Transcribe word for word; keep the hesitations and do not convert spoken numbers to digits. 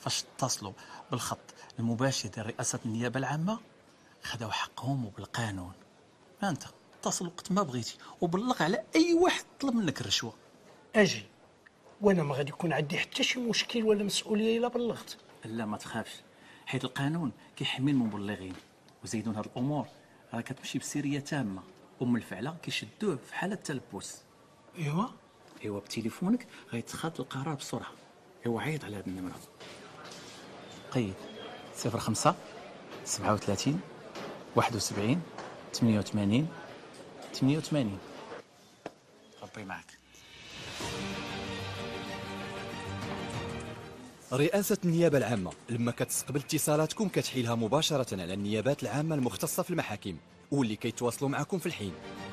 فاش اتصلوا بالخط المباشر ديال رئاسه النيابه العامه خداو حقهم وبالقانون. ما انت اتصل وقت ما بغيتي وبلغ على اي واحد طلب منك الرشوه. اجي وانا ما غادي يكون عندي حتى شي مشكل ولا مسؤوليه الا بلغت. لا ما تخافش، حيت القانون كيحمي المبلغين، وزيدون هاد الامور راه كتمشي بسريه تامه، ام الفعله كيشدوه في حاله تلبس. ايوا ايوا بتليفونك غيتخذ القرار بسرعه. ايوا عيط على هاد النمره، قيد صفر خمسة سبعة وثلاثين واحد وسبعين ثمانية وثمانين ثمانية وثمانين. ربي معك. رئاسة النيابة العامة لما كتستقبل اتصالاتكم كتحيلها مباشرة على النيابات العامة المختصة في المحاكم واللي كيتواصلوا معكم في الحين.